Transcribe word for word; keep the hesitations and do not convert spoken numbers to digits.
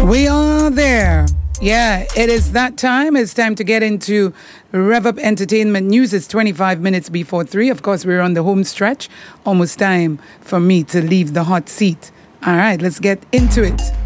We are there. Yeah, it is that time. It's time to get into Rev Up Entertainment News. It's twenty-five minutes before three. Of course, we're on the home stretch. Almost time for me to leave the hot seat. All right, let's get into it.